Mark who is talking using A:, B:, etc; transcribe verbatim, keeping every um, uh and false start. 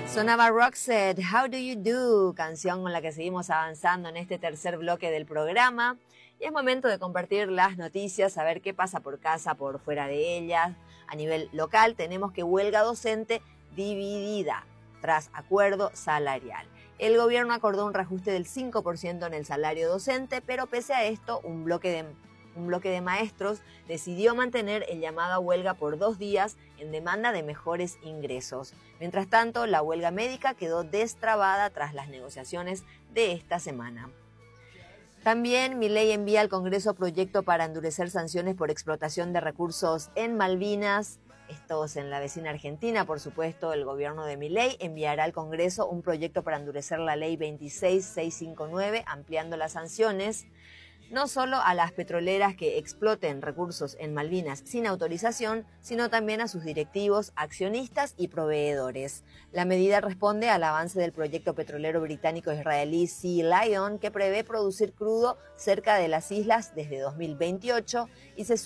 A: Sonaba Roxette, How Do You Do, canción con la que seguimos avanzando en este tercer bloque del programa. Y es momento de compartir las noticias, saber qué pasa por casa, por fuera de ellas. A nivel local tenemos que huelga docente dividida tras acuerdo salarial. El gobierno acordó un reajuste del cinco por ciento en el salario docente, pero pese a esto, un bloque de Un bloque de maestros decidió mantener el llamado a huelga por dos días en demanda de mejores ingresos. Mientras tanto, la huelga médica quedó destrabada tras las negociaciones de esta semana. También Milei envía al Congreso proyecto para endurecer sanciones por explotación de recursos en Malvinas. Estos en la vecina Argentina, por supuesto, el gobierno de Milei enviará al Congreso un proyecto para endurecer la ley veintiséis mil seiscientos cincuenta y nueve, ampliando las sanciones no solo a las petroleras que exploten recursos en Malvinas sin autorización, sino también a sus directivos, accionistas y proveedores. La medida responde al avance del proyecto petrolero británico-israelí Sea Lion, que prevé producir crudo cerca de las islas desde dos mil veintiocho y se